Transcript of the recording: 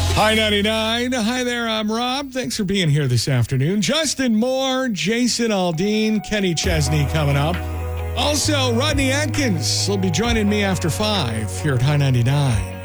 Hi 99. Hi there, I'm Rob. Thanks for being here this afternoon. Justin Moore, Jason Aldean, Kenny Chesney coming up. Also, Rodney Atkins will be joining me after 5 here at High 99.